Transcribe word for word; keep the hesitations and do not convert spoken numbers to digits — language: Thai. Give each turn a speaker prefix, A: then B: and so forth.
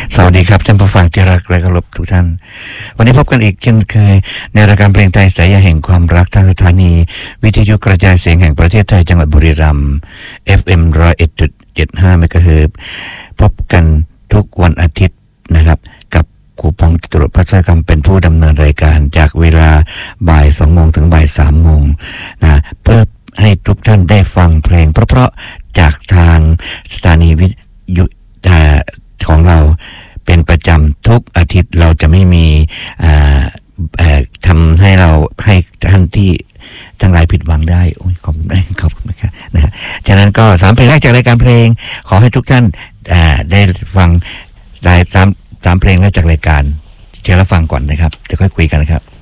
A: สวัสดีครับท่านผู้ฟังที่รักและเคารพทุกท่านวันนี้พบกันอีกเช่นเคยในรายการเพลงไทยสายแห่งความรักทางสถานีวิทยุกระจายเสียงแห่งประเทศไทยจังหวัดบุรีรัมย์ เอฟ เอ็ม หนึ่งร้อยเอ็ดจุดเจ็ดห้า เมกะเฮิรตซ์พบกันทุกวันอาทิตย์นะครับกับครูปองจตุรพัฒน์คำเป็นผู้ดำเนินรายการจากเวลาบ่ายสองโมงถึงบ่ายสามโมงนะเพื่อให้ทุกท่านได้ฟังเพลงเพราะๆจากทางสถานีวิทยุของเราเป็นประจำทุกอาทิตย์เราจะไม่มีทำให้เราให้ท่านที่ทั้งหลายผิดหวังได้โอ้ยขอบคุณได้ขอบคุณนะครับนะฮะฉะนั้นก็สามเพลงแรกจากรายการเพลงขอให้ทุกท่านได้ฟังได้ตามตามเพลงแรกจากรายการเชิญรับฟังก่อนนะครับเดี๋ยวค่อยคุยกันนะครับ